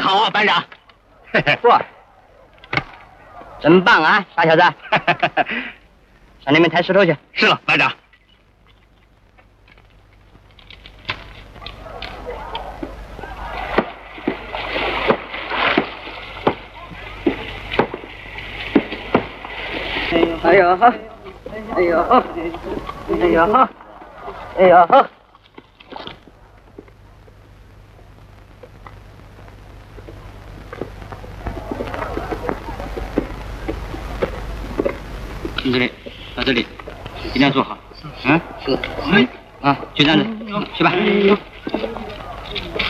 好啊，班长。 不，真棒啊，傻小子！上那边抬石头去。 是了，班长。 哎呦好，哎呦好，哎呦好，哎呦好。听这里，到这里，一定要坐好。嗯，是。啊，就这样子，去吧。